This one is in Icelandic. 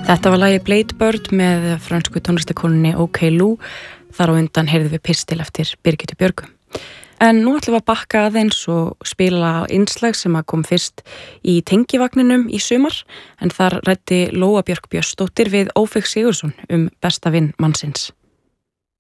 Þetta var lagið Blade Bird með frönsku tónlistakonunni OK Lou. Þar á undan heyrðum við pistil eftir Birgittu Björgu. En nú ætlum við að bakka aðeins og spila innslag sem að kom fyrst í tengivagninum í sumar, en þar ræddi Lóa Björk Björnsdóttir við Ófeig Sigurðsson besta vin mannsins.